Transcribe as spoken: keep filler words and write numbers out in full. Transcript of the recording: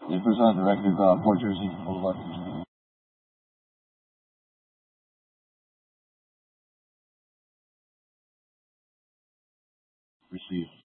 The first one directed uh, Port Jersey Boulevard. Received.